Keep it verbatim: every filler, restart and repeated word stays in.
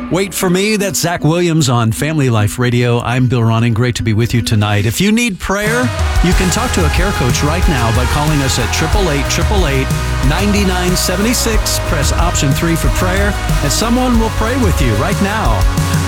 Wait for Me, that's Zach Williams on Family Life Radio. I'm Bill Ronning. Great to be with you tonight. If you need prayer, you can talk to a care coach right now by calling us at eight eight eight, eight eight eight, nine nine seven six. Press option three for prayer, and someone will pray with you right now.